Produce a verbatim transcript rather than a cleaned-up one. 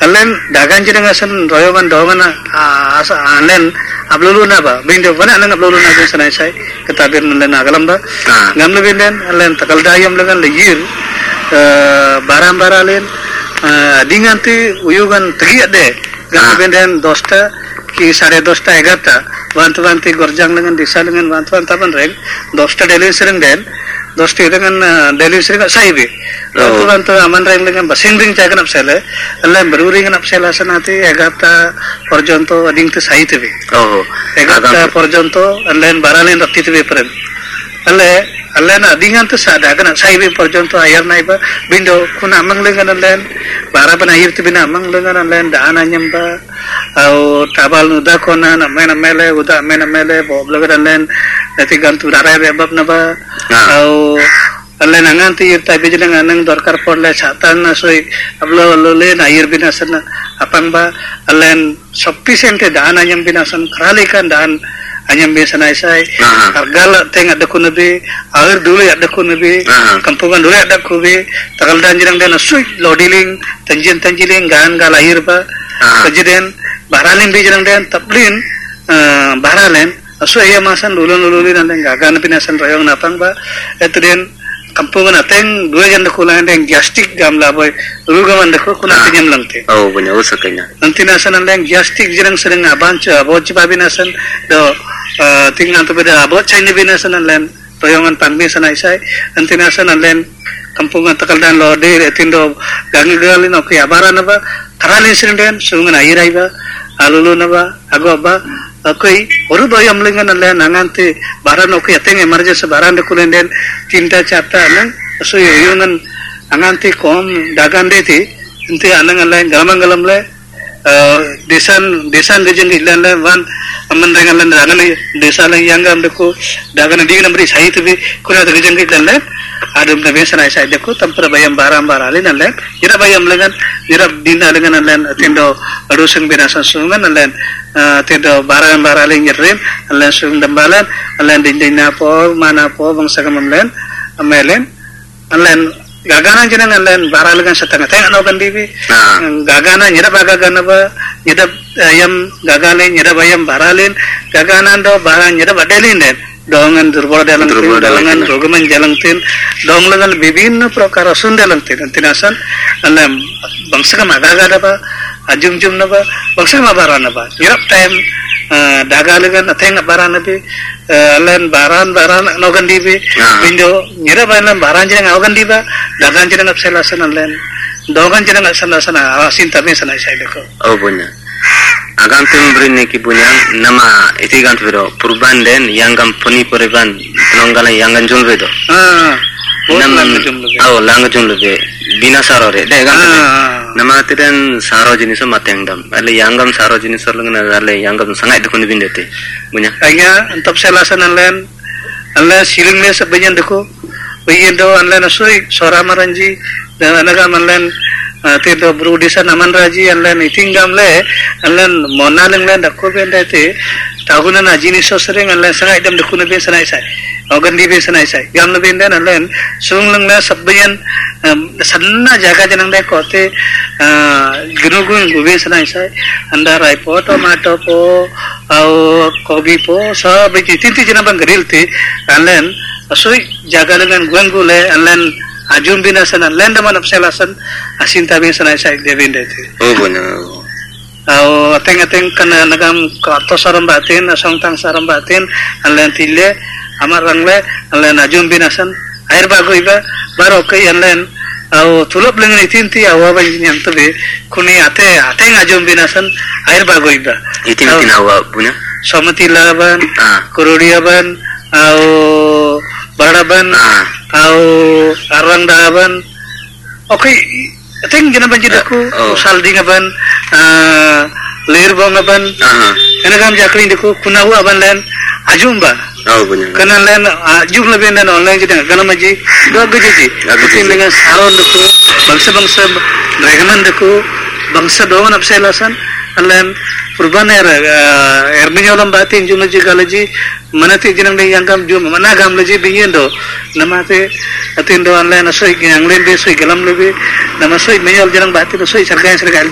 Alen dagan jeneng asan royoman doman asa alen ablulu na ba bindo bana nang ablulu na din sanay say katabir alen agalam ba ngam lebin den alen takal dayam lengan leyir baram baralen dinganti uyugan tegi ade ngam lebin den dosta ki sare dosta egarta wantu wanti gorjang lengan disa lengan wantu wantapan reng dosta deli sering den dosti dengan deli sering say be wantu wantu aman reng lengan basing ring jagan apsele alen beruring apsela sanati egarta porjonto ading tu say tebe oh egarta porjonto alen baralen rapti tebe pren ale alen adingan tu sada kan say be porjonto ayar naiba bindo kuna amang lengan alen barapan ayir tebe amang lengan alen daan anyamba au tabal nuda kona namai namele uda namai namele boblogan alen nanti gantu darai rebab naba au alen anganti irta bijeng anang dorkar porle satan nasoi ablo lole na ir binasan apang ba alen sufficiente daan anyam binasan kralikan daan anyam bisanai sai hargal teng ada kunabe air dulu ada kunabe kampungan dulu ada kube takal dan jirang dan sui lodiling tanjin tanjiling gan gal air ba kejadian baralin bijeng dan taplin baralen asu iya masan lulun lululin dan gagan binasan royong napang ba itu den kampungan ateng dua janda kulan yang jastik gamla boy rugaman deko kuna tinyam langte oh punya usakanya nanti nasan yang jastik jirang sering abancu aboci babi nasan do tinggal tu beda abot cai binasan len royongan pangbi sanai sai nanti nasan len kampungan takal dan lode etindo gangi galin oke abaran apa karalin sering den sungan air aiba alulu naba agoba koi oru doyam lengan alen nanganti baran oke ateng emergency baran de kulen den tinta chapta nang so yungan anganti kom dagan de ti inti anang alen galamang galam le desan desan dejeng ilan le wan aman dengan alen dagan desa lang yanggam de ko dagan di namri sai tu be kuna dejeng ilan le adum na besan ai sai de ko tampra bayam baram baralin alen ira bayam lengan ira dina lengan alen tindo aduseng binasan sungan alen tindo baran baralin nyerim alen sung dembalan alen dindina po mana po bangsa kamam len amelen alen gagana jeneng alen baralengan setengah tengah no kan dibi gagana nyira bagagana ba nyira ayam gagale nyira bayam baralin gagana do barang nyira badelin den dongan durbol dalang tin dongan rogaman jalang tin dong lengan bibinno prokara sundalang tin tinasan alen bangsa kam agagada ba ajum jum na ba bangsa ma barana ba nyirap time dagalegan ateng barana bi alen baran baran no kan dibi bindo nyira balan baran jeneng awan diba dagan jeneng apselasan alen dongan jeneng asana asin tabe sana sai deko oh punya agam tumbrin ki punya nama itigan vero purban den yanggam puni puriban nonggalan yangan junbe do ah nama oh lang junbe bina sarore de gan nama tidan saro jinis mateng dam ale yanggam saro jinis lengan ale yanggam sangai de kuni bindete punya kaya antap selasan alen alen siling me sabanyan deko windo alen asoi sora maranji dan anagam alen tido brudisa naman raji alen itinggam le alen monaleng len dako bendete tahuna na jinis sering alen sangai dam deko nabi sanai sai ogan dibe sanai sai gam nabi den alen sung leng le sabayan sanna jaga jenang de kote gunugun gube sanai sai anda rai po tomato po au kobi po sab tinti jenang bang grilte alen asoi jaga dengan guangule alen ajum binasan alen daman apselasan asinta bin sanai sai devin dete oh benar au ateng ateng kana nagam kato saram batin asong tang saram batin alen tile amar rangle alen ajum binasan air bagoiba baro kai alen au tulop lengan itinti awa ban yang tebe kuni ate ateng ajum binasan air bagoiba itinti nawa punya somati laban kururiaban au baraban au arang daban oke ateng jana banji daku usal dingaban lir bongaban enagam jakling daku kunahu aban len ajumba oh punya kanan len ajum lebih dan online jadi ganam aji dua gaji kutin dengan saron daku bangsa bangsa regaman daku bangsa doan apselasan alen purban er er minyolam batin jum aji galaji manati jinang deng yangkam jum mana gam laji binyendo namate atindo online asoi yang len be soi galam lebe nama soi menyol jinang batin soi sarga sarga